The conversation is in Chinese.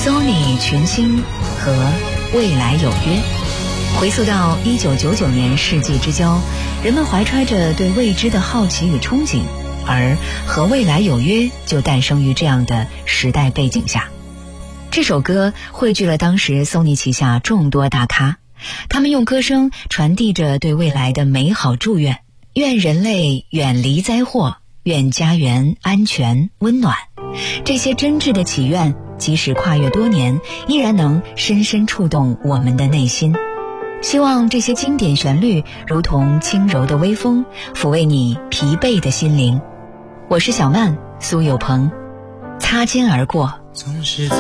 Sony 群星和未来有约。回溯到1999年世纪之交，人们怀揣着对未知的好奇与憧憬，而和未来有约就诞生于这样的时代背景下。这首歌汇聚了当时 Sony 旗下众多大咖，他们用歌声传递着对未来的美好祝愿，愿人类远离灾祸，愿家园安全温暖。这些真挚的祈愿，即使跨越多年，依然能深深触动我们的内心。希望这些经典旋律如同轻柔的微风，抚慰你疲惫的心灵。我是小曼，苏有朋，擦肩而过。 总是在